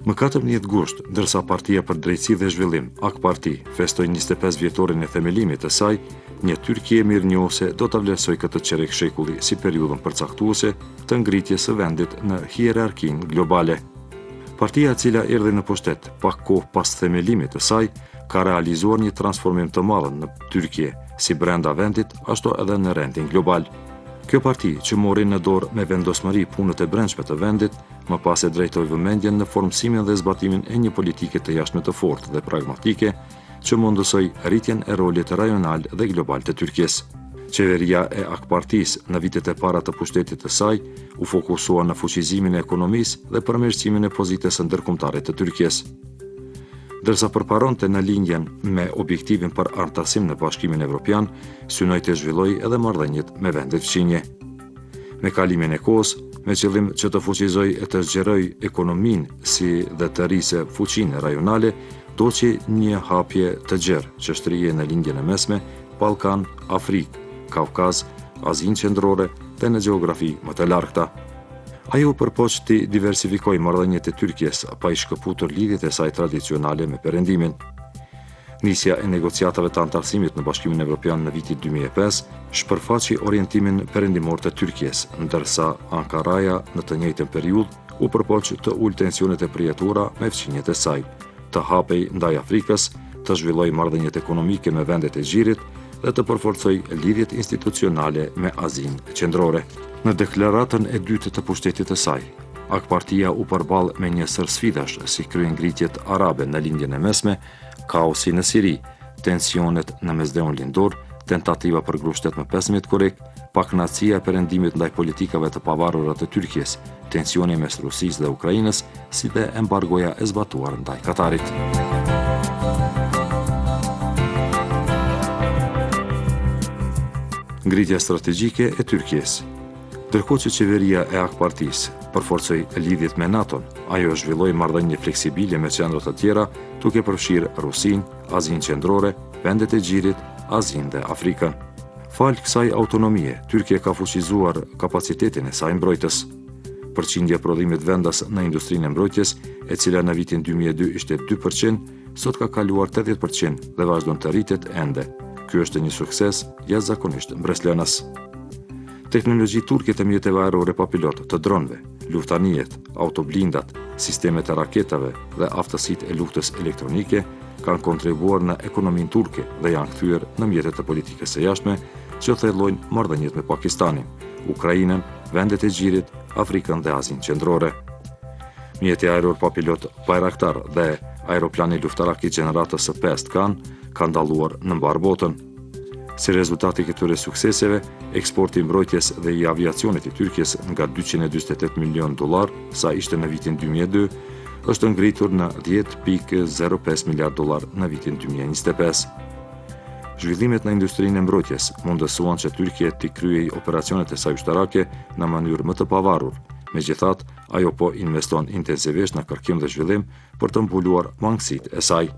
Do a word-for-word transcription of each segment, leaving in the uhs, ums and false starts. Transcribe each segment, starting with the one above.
Më katërmbëdhjetë gusht, ndërsa Partia për Drejtësi dhe Zhvillim, A K Parti, festoi njëzet e pesë vjetorin e themelimit të saj, një Tyrkie mirënjohëse do ta vlerësoj këtë çerek shekulli si periudhën përcaktuese të ngritjes së vendit në hierarkinë globale. Partia e cila erdhi në pushtet pak kohë pas themelimit të saj, ka realizuar një transformim të madh në Tyrkie, si brenda vendit, ashtu edhe në rendin global. Kjo parti, që mori në dorë me vendosmëri punët e brendshme të vendit, më pas e drejtoi vëmendjen në formësimin dhe zbatimin e një politike të jashtme të fortë dhe pragmatike, që mundësoi rritjen e rolit rajonal dhe global të Tyrkisë. Qeveria e A K Partisë në vitet e para të pushtetit të saj u fokusua në fuqizimin e ekonomisë dhe përmirësimin e pozitës së ndërkombëtare të Tyrkisë. Dërsa përparonte në linjen me objektivin për anëtarësim në Bashkimin Evropian, synoi të zhvillojë edhe marrëdhëniet me vendet fqinje. Me kalimin e kohës, me qëllim që të fuqizojë e të zgjerojë ekonominë si dhe të rrisë fuqinë rajonale, doqi një hapje të gjerë që shtrihej në lindjen e mesme, Ballkan, Afrikë, Kavkaz, Azinë Qendrore dhe në gjeografi më të largëta. Ajo përpoq të diversifikoj marrëdhëniet e Tyrkisë pa i shkëputur lidhjet e saj tradicionale me Perëndimin. Nisja e negociatave të anëtarësimit në Bashkimin Evropian në vitin dy mijë e pesë shpërfaqi orientimin perëndimor të Tyrkisë, ndërsa Ankaraja në të njëjtën periudhë u përpoq të ulë tensionet e përjetuara me fqinjet e saj, të hapej ndaj Afrikës, të zhvilloj marrëdhëniet ekonomike me vendet e Gjirit dhe të përforcoj lidhjet institucionale me Azinë Qendrore. Në deklaratën e dytë të pushtetit të saj, A K Partia u përball me një sër sfidash si kryengritjet arabe në lindjen e mesme, kaosi në Siri, tensionet në Mesdheun Lindor, tentativa për grushtet më pesëmbëdhjetë korrik, pakënaqësia e perëndimit ndaj politikave të pavarura të Tyrkisë, tensioni mes Rusisë dhe Ukrainës, si dhe embargoja e zbatuar ndaj Katarit. Ngritja strategjike e Tyrkisë. Ndërkohë që qeveria e A K Partisë përforcoi lidhjet me NATO-n, ajo zhvilloi marrëdhënie fleksibile me qendra të tjera, duke përfshirë Rusinë, Azinë Qendrore, vendet e Gjirit, Azinë dhe Afrikën. Fal kësaj autonomie, Tyrkia ka fuqizuar kapacitetin e saj mbrojtës. Përqindja e prodhimit vendas në industrinë e mbrojtjes, e cila në vitin dy mijë e dy ishte dy përqind, sot ka kaluar tetëdhjetë përqind dhe vazhdon të rritet ende. Ky është një sukses jashtëzakonisht mbreslënës. Teknologji turke të mjeteve ajrore pa pilot, të dronëve, luftanijet, autoblindat, sistemet e raketave dhe aftësitë e luftës elektronike kanë kontribuar në ekonominë turke dhe janë kthyer në mjetet të politikës së jashtme që thellojnë marrëdhëniet me Pakistanin, Ukrainën, vendet e Gjirit, Afrikën dhe Azinë Qendrore. Mjeti ajror pa pilot Bayraktar dhe aeroplani luftarak i gjeneratës së pestë kanë kanë dalluar në mbar botën. Si rezultati këtyre sukseseve, eksporti i mbrojtjes dhe i aviacionit i Tyrkisë nga dyqind e dyzet e tetë milion dollar, sa ishte në vitin dy mijë e dy, është ngritur në dhjetë pikë zero pesë miliard dollar në vitin dy mijë e njëzet e pesë. Zhvillimet në industrinë e mbrojtjes mundësuan që Tyrkia të kryej operacionet e saj ushtarake në mënyrë më të pavarur. Megjithatë, ajo po investon intensivisht në kërkim dhe zhvillim për të mbuluar mangësitë e saj.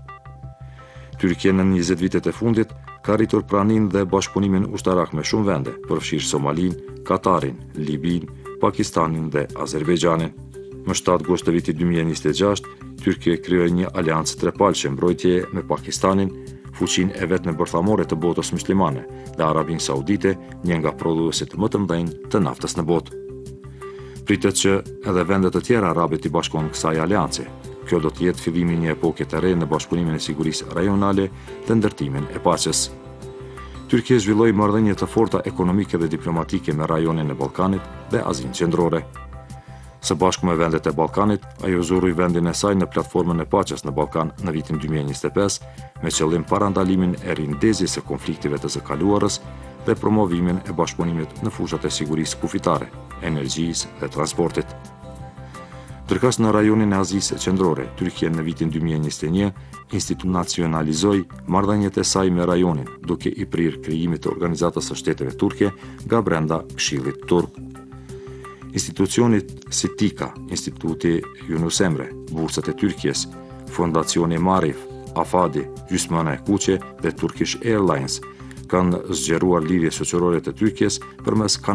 Tyrkia në njëzet vitet e fundit ka rritur praninë dhe bashkëpunimin ushtarak me shumë vende, përfshirë Somalinë, Katarin, Libinë, Pakistanin dhe Azerbejxhanin. Më shtatë gusht të vitit dy mijë e njëzet e gjashtë, Tyrkia krijoi një aleancë trepalçe mbrojtjeje me Pakistanin, fuqinë e vetme bërthamore të botës muslimane, dhe Arabinë Saudite, një nga prodhuesit më të mëdhenj të naftës në botë. Pritet që edhe vendet të tjera arabe t'i bashkohen kësaj aleance. Kjo do të jetë fillimi një epoke të re në bashkëpunimin e sigurisë rajonale dhe ndërtimin e paqes. Tyrkia zhvilloi marrëdhënie të forta ekonomike dhe diplomatike me rajonin e Ballkanit dhe Azinë Qendrore. Së bashku me vendet e Ballkanit, ajo zuroi vendin e saj në platformën e paqes në Ballkan në vitin dy mijë e njëzet e pesë, me qëllim parandalimin e rindezjes së konfliktive të së kaluarës dhe promovimin e bashkëpunimit në fushat e sigurisë kufitare, energjisë dhe transportit. Ndërkas në rajonin e Azisë Qendrore, Tyrkia në vitin dy mijë e njëzet e një institucionalizoi marrëdhëniet e saj me rajonin, duke i prirë krijimit të Organizatës së Shteteve Turke nga brenda Këshillit Turk. Institucionit si TİKA, Instituti Yunus Emre, Bursat e Tyrkisë, Fondacioni Marif, Afadi, Gjysmëna e Kuqe dhe Turkish Airlines kanë zgjeruar lidhje shoqërore të Tyrkisë përmes